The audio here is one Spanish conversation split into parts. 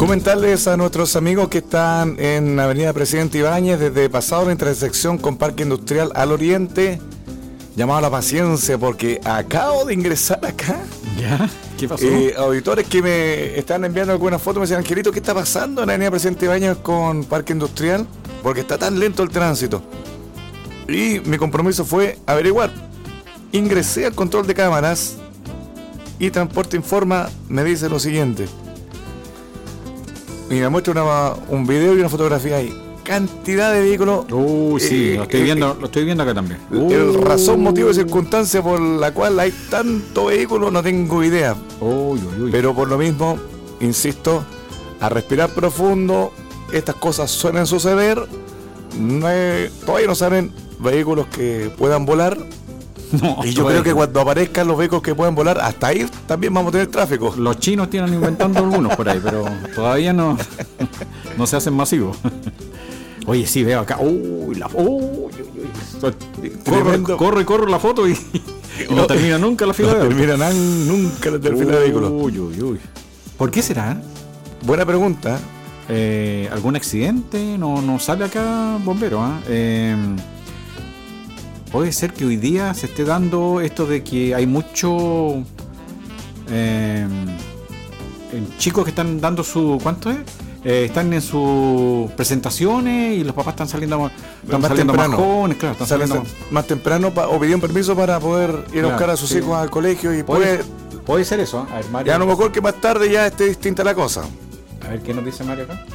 Comentarles a nuestros amigos que están en Avenida Presidente Ibáñez, desde pasado la intersección con Parque Industrial al oriente, llamado a la paciencia porque acabo de ingresar acá. ¿Ya? ¿Qué pasó? Auditores que me están enviando algunas fotos me decían, Angelito, ¿qué está pasando en Avenida Presidente Ibáñez con Parque Industrial? Porque está tan lento el tránsito. Y mi compromiso fue averiguar. Ingresé al control de cámaras y Transporte Informa me dice lo siguiente. Y me muestra un video y una fotografía ahí. Cantidad de vehículos. Sí, lo estoy viendo acá también. Razón, motivo y circunstancia por la cual hay tanto vehículo, no tengo idea. Pero por lo mismo, insisto, a respirar profundo, estas cosas suelen suceder. Todavía no salen vehículos que puedan volar. No, y yo creo que cuando aparezcan los vehículos que pueden volar, hasta ahí también vamos a tener tráfico. Los chinos tienen inventando algunos por ahí, pero todavía no se hacen masivos. Oye, sí, veo acá. Corre la foto y no termina nunca la fila de vehículos. No termina nunca la fila de vehículos. ¿Por qué será? Buena pregunta. ¿Algún accidente? No sale acá bombero, puede ser que hoy día se esté dando esto de que hay mucho chicos que están dando su... ¿Cuánto es? Están en sus presentaciones y los papás están saliendo más jóvenes, claro, están saliendo más temprano o pidieron permiso para poder ir a buscar a sus hijos al colegio y puede ser eso, A ver, Mario, ya a lo mejor que más tarde ya esté distinta la cosa. A ver qué nos dice Mario acá.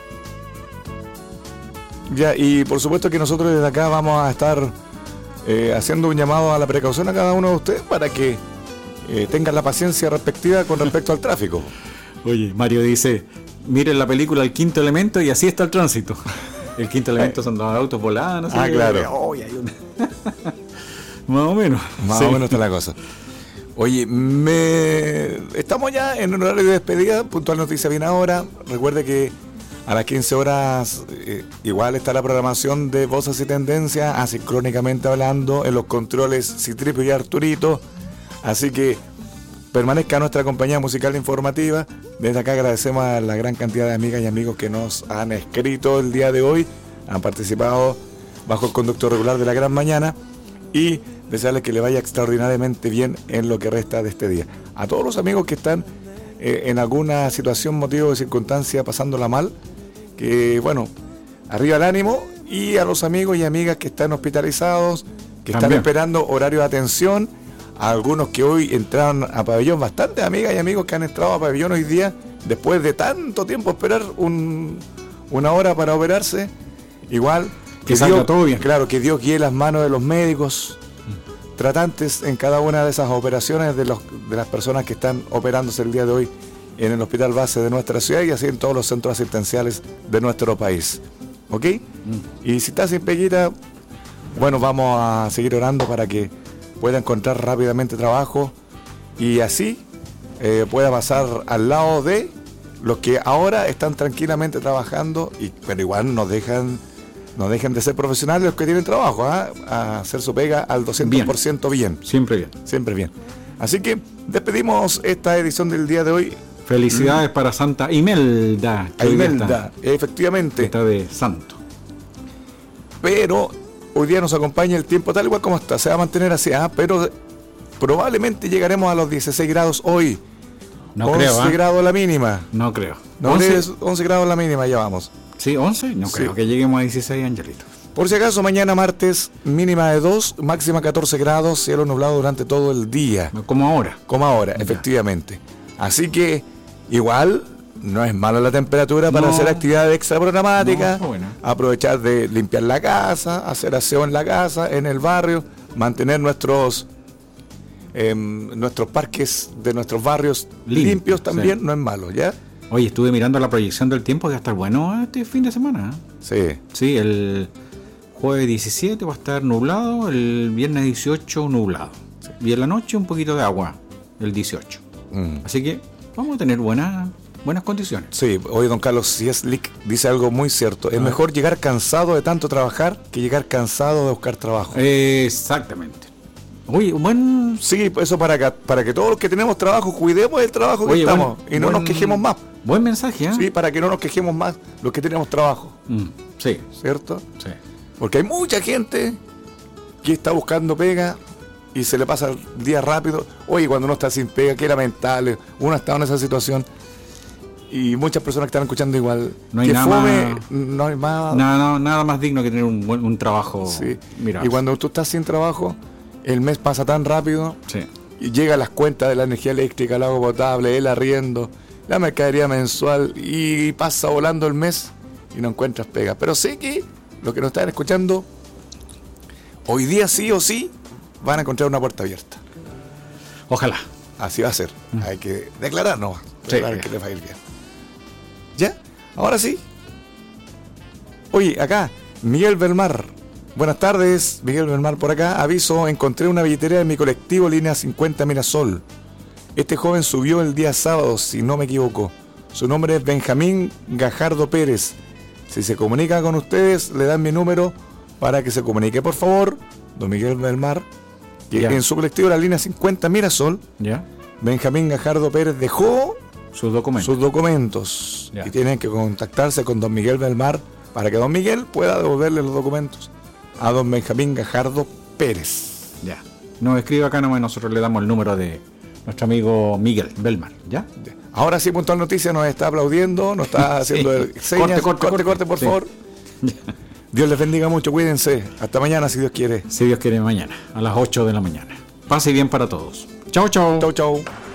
Ya, y por supuesto que nosotros desde acá vamos a estar haciendo un llamado a la precaución a cada uno de ustedes para que tengan la paciencia respectiva con respecto al tráfico. Oye, Mario dice, miren la película El Quinto Elemento y así está el tránsito. El quinto elemento son los autos volando. Claro. Más o menos. Más o menos está la cosa. Oye, estamos ya en un horario de despedida. Puntual Noticia viene ahora. Recuerde que a las 15 horas igual está la programación de Voces y Tendencias, asincrónicamente hablando, en los controles Citripio y Arturito. Así que permanezca nuestra compañía musical informativa. Desde acá agradecemos a la gran cantidad de amigas y amigos que nos han escrito el día de hoy, han participado bajo el conducto regular de La Gran Mañana y desearles que le vaya extraordinariamente bien en lo que resta de este día. A todos los amigos que están en alguna situación, motivo de circunstancia, pasándola mal, que bueno, arriba el ánimo, y a los amigos y amigas que están hospitalizados, que también están esperando horario de atención, a algunos que hoy entraron a pabellón, bastantes amigas y amigos que han entrado a pabellón hoy día, después de tanto tiempo esperar una hora para operarse, igual que salga todo bien. Claro, que Dios guíe las manos de los médicos tratantes en cada una de esas operaciones de las personas que están operándose el día de hoy en el hospital base de nuestra ciudad y así en todos los centros asistenciales de nuestro país. ¿Ok? Y si está sin peguita, bueno, vamos a seguir orando para que pueda encontrar rápidamente trabajo y así pueda pasar al lado de los que ahora están tranquilamente trabajando, pero igual no dejen de ser profesionales los que tienen trabajo, a hacer su pega al 200% bien. Siempre bien. Así que despedimos esta edición del día de hoy. Felicidades para Santa Imelda. Imelda, efectivamente. Está de santo. Pero hoy día nos acompaña el tiempo tal igual como está. Se va a mantener así, pero probablemente llegaremos a los 16 grados hoy. No 11 creo, grados la mínima. No creo. 11 grados la mínima, ya vamos. Sí, 11. No creo que lleguemos a 16, Angelito. Por si acaso, mañana martes, mínima de 2, máxima 14 grados, cielo nublado durante todo el día. Como ahora. Ya. Efectivamente. Así que, igual, no es mala la temperatura para hacer actividades extra programáticas, aprovechar de limpiar la casa, hacer aseo en la casa, en el barrio, mantener nuestros parques de nuestros barrios limpios también, no es malo, ¿ya? Oye, estuve mirando la proyección del tiempo que va a estar bueno este fin de semana. Sí, el jueves 17 va a estar nublado, el viernes 18 nublado. Sí. Y en la noche un poquito de agua, el 18. Así que vamos a tener buenas condiciones. Sí, hoy don Carlos Cieslik dice algo muy cierto. Es mejor llegar cansado de tanto trabajar que llegar cansado de buscar trabajo. Exactamente. Uy, buen... Sí, eso para que todos los que tenemos trabajo cuidemos el trabajo que estamos y no nos quejemos más. Buen mensaje, ¿eh? Sí, para que no nos quejemos más los que tenemos trabajo. Sí. ¿Cierto? Sí. Porque hay mucha gente que está buscando pega y se le pasa el día rápido. Oye, cuando uno está sin pega, qué lamentable. Uno ha estado en esa situación. Y muchas personas que están escuchando igual. No hay no hay más. Nada más digno que tener un trabajo. Sí. Y cuando tú estás sin trabajo, el mes pasa tan rápido. Sí. Y llegan las cuentas de la energía eléctrica, el agua potable, el arriendo, la mercadería mensual. Y pasa volando el mes y no encuentras pega. Pero sé que los que nos están escuchando, hoy día sí o sí van a encontrar una puerta abierta. Ojalá. Así va a ser. Hay que declarar que les va a ir bien. ¿Ya? Ahora sí. Oye, acá, Miguel Belmar. Buenas tardes, Miguel Belmar por acá. Aviso, encontré una billetera en mi colectivo Línea 50 Mirasol. Este joven subió el día sábado, si no me equivoco. Su nombre es Benjamín Gajardo Pérez. Si se comunica con ustedes, le dan mi número para que se comunique, por favor. Don Miguel Belmar, que en su colectivo la Línea 50 Mirasol, Benjamín Gajardo Pérez dejó sus documentos. Y tienen que contactarse con don Miguel Belmar para que don Miguel pueda devolverle los documentos a don Benjamín Gajardo Pérez. Ya. Nos escribe acá nomás y nosotros le damos el número de nuestro amigo Miguel Belmar. ¿Ya? Ahora sí, Puntual Noticias nos está aplaudiendo, nos está haciendo señas. Corte, por favor. Dios les bendiga mucho, cuídense. Hasta mañana, si Dios quiere. Si Dios quiere, mañana, a las 8 de la mañana. Pase bien para todos. Chau, chau. Chau, chau.